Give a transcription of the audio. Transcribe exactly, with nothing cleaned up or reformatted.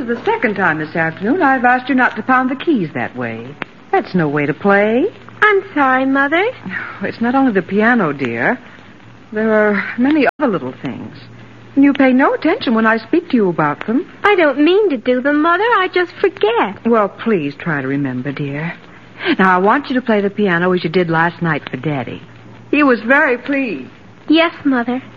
is the second time this afternoon I've asked you not to pound the keys that way. That's no way to play. I'm sorry, Mother. It's not only the piano, dear. There are many other little things. And you pay no attention when I speak to you about them. I don't mean to do them, Mother. I just forget. Well, please try to remember, dear. Now, I want you to play the piano as you did last night for Daddy. He was very pleased. Yes, Mother.